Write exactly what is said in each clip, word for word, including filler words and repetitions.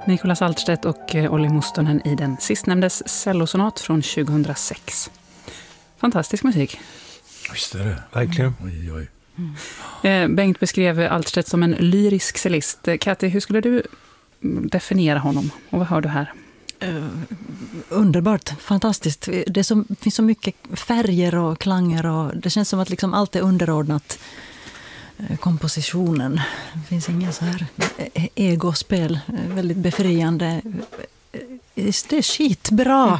Nicholas Alterstedt och Olli Mustonen i den sistnämndes cellosonat från tjugohundrasex. Fantastisk musik. Visst är det. Verkligen. Oj, oj. Mm. Bengt beskrev Alterstedt som en lyrisk cellist. Kati, hur skulle du definiera honom? Och vad hör du här? Uh, underbart, fantastiskt. Det, som, det finns så mycket färger och klanger och det känns som att liksom allt är underordnat uh, kompositionen. Det finns ingen så här egospel, uh, väldigt befriande. Det är skitbra.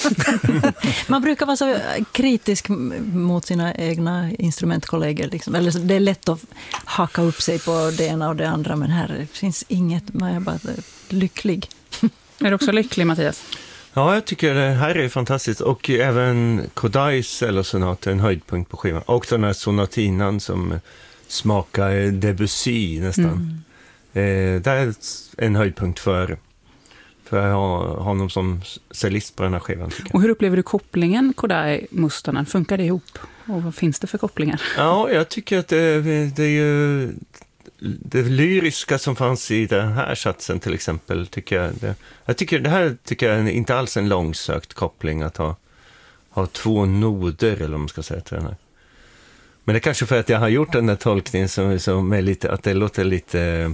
Man brukar vara så kritisk mot sina egna instrumentkollegor. Liksom. Eller det är lätt att haka upp sig på det ena och det andra, men här finns inget. Man är bara lycklig. Är du också lycklig, Mattias? Ja, jag tycker det här är fantastiskt. Och även Kodais cellosonat är en höjdpunkt på skivan. Och den här sonatinan som smakar Debussy nästan. Mm. Eh, det är en höjdpunkt för, för att ha honom som cellist på den här skivan, tycker jag. Och hur upplever du kopplingen Kodai-Mustonen? Funkar det ihop? Och vad finns det för kopplingar? Ja, jag tycker att det, det är ju... Det lyriska som fanns i den här satsen till exempel, tycker jag, det, jag tycker det här tycker jag är inte alls en långsökt koppling att ha, ha två noder, eller vad man ska säga, till den här. Men det är kanske för att jag har gjort den där tolkningen som, som är lite, att det låter lite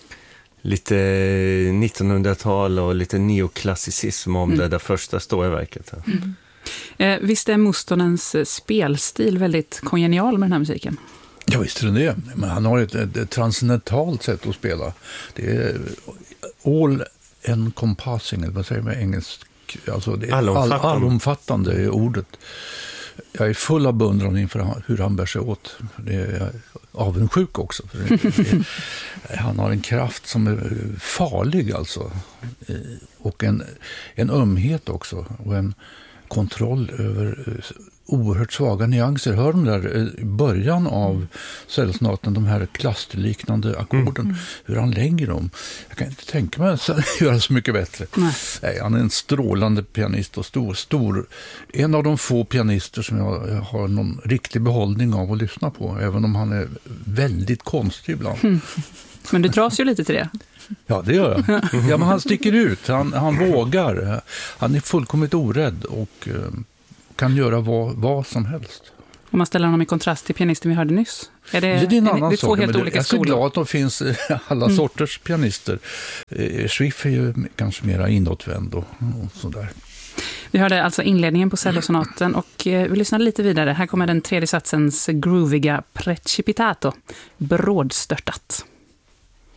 lite nittonhundratal och lite neoklassicism om mm. det där första stårverket. Mm. Eh, visst är Mustonens spelstil väldigt kongenial med den här musiken? Ja, visst är det det. Men han har ett, ett, ett transcendentalt sätt att spela. Det är all encompassing, eller vad säger man engelsk? Alltså det är allomfattande. All, allomfattande är ordet. Jag är full av beundran inför hur han bär sig åt. Det är avundsjuk också. För det, det, han har en kraft som är farlig alltså. Och en, en ömhet också. Och en kontroll över oerhört svaga nyanser. Hör de där i början av cellsonaten, de här klasterliknande ackorden, mm. hur han lägger dem. Jag kan inte tänka mig att göra så mycket bättre. Nej. Nej, han är en strålande pianist och stor, stor. En av de få pianister som jag har någon riktig behållning av att lyssna på, även om han är väldigt konstig ibland. Mm. Men du dras ju lite till det. Ja, det gör jag. Ja, men han sticker ut. Han, han vågar. Han är fullkomligt orädd och kan göra vad, vad som helst. Om man ställer honom i kontrast till pianisten vi hörde nyss. Är det, det är en annan det är två sak. helt olika jag är så skolor. glad att det finns alla mm. sorters pianister. Schriff är ju kanske mera inåtvänd och, och sådär. Vi hörde alltså inledningen på cellosonaten och vi lyssnade lite vidare. Här kommer den tredje satsens grooviga Precipitato, brådstörtat.